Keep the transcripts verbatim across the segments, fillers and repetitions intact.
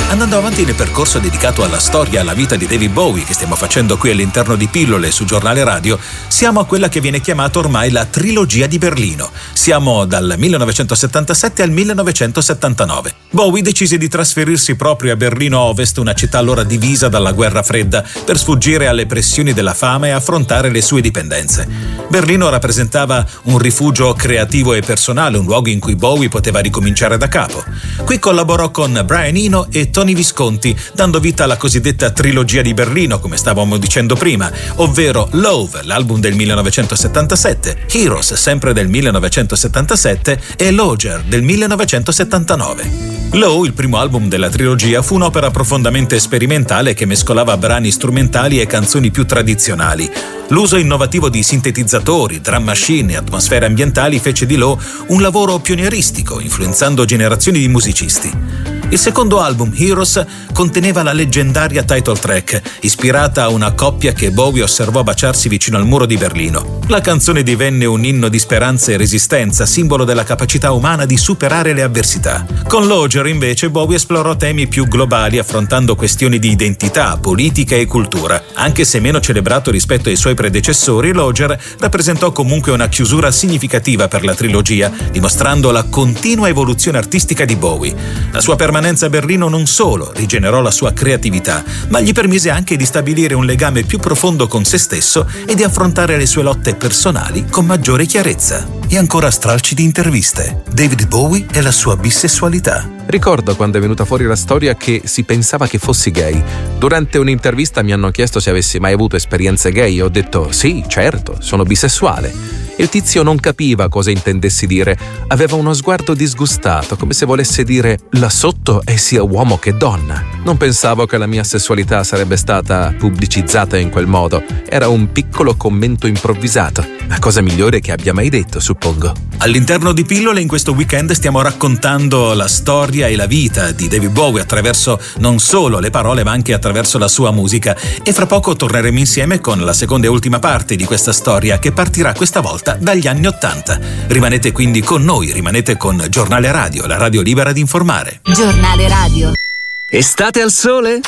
Andando avanti nel percorso dedicato alla storia e alla vita di David Bowie, che stiamo facendo qui all'interno di Pillole su Giornale Radio, siamo a quella che viene chiamata ormai la trilogia di Berlino. Siamo dal millenovecentosettantasette al millenovecentosettantanove. Bowie decise di trasferirsi proprio a Berlino Ovest, una città allora divisa dalla guerra fredda, per sfuggire alle pressioni della fama e affrontare le sue dipendenze. Berlino rappresentava un rifugio creativo e personale, un luogo in cui Bowie poteva ricominciare da capo. Qui collaborò con Brian Eno e Tony Visconti, dando vita alla cosiddetta trilogia di Berlino, come stavamo dicendo prima, ovvero Love, l'album del millenovecentosettantasette, Heroes, sempre del millenovecentosettantasette, e Loger, del millenovecentosettantanove. Low, il primo album della trilogia, fu un'opera profondamente sperimentale che mescolava brani strumentali e canzoni più tradizionali. L'uso innovativo di sintetizzatori, drum machine e atmosfere ambientali fece di Low un lavoro pionieristico, influenzando generazioni di musicisti. Il secondo album, Heroes, conteneva la leggendaria title track, ispirata a una coppia che Bowie osservò baciarsi vicino al muro di Berlino. La canzone divenne un inno di speranza e resistenza, simbolo della capacità umana di superare le avversità. Con Loger, invece, Bowie esplorò temi più globali, affrontando questioni di identità, politica e cultura. Anche se meno celebrato rispetto ai suoi predecessori, Loger rappresentò comunque una chiusura significativa per la trilogia, dimostrando la continua evoluzione artistica di Bowie. La sua permanenza a Berlino non solo rigenerò la sua creatività, ma gli permise anche di stabilire un legame più profondo con se stesso e di affrontare le sue lotte personali con maggiore chiarezza. E ancora stralci di interviste. David Bowie e la sua bisessualità. Ricordo quando è venuta fuori la storia che si pensava che fossi gay. Durante un'intervista mi hanno chiesto se avessi mai avuto esperienze gay e ho detto sì, certo, sono bisessuale. Il tizio non capiva cosa intendessi dire, aveva uno sguardo disgustato, come se volesse dire là sotto è sia uomo che donna. Non pensavo che la mia sessualità sarebbe stata pubblicizzata in quel modo, era un piccolo commento improvvisato, la cosa migliore che abbia mai detto, suppongo. All'interno di Pillole in questo weekend stiamo raccontando la storia e la vita di David Bowie attraverso non solo le parole ma anche attraverso la sua musica, e fra poco torneremo insieme con la seconda e ultima parte di questa storia che partirà questa volta dagli anni Ottanta. Rimanete quindi con noi, rimanete con Giornale Radio, la radio libera di informare. Giornale Radio. Estate al sole?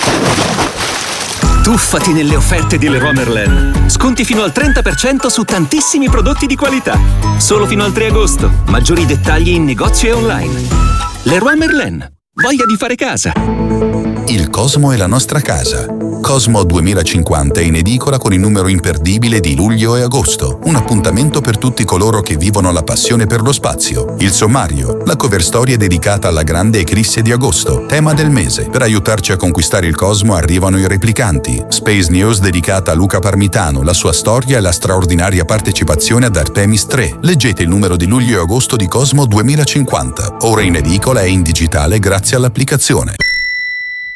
Tuffati nelle offerte di Leroy Merlin. Sconti fino al trenta per cento su tantissimi prodotti di qualità. Solo fino al tre agosto. Maggiori dettagli in negozio e online. Leroy Merlin. Voglia di fare casa. Il Cosmo è la nostra casa. Cosmo duemilacinquanta è in edicola con il numero imperdibile di luglio e agosto. Un appuntamento per tutti coloro che vivono la passione per lo spazio. Il sommario, la cover storia dedicata alla grande eclisse di agosto, tema del mese. Per aiutarci a conquistare il Cosmo arrivano i replicanti. Space News dedicata a Luca Parmitano, la sua storia e la straordinaria partecipazione ad Artemis tre. Leggete il numero di luglio e agosto di Cosmo duemilacinquanta. Ora in edicola e in digitale grazie all'applicazione.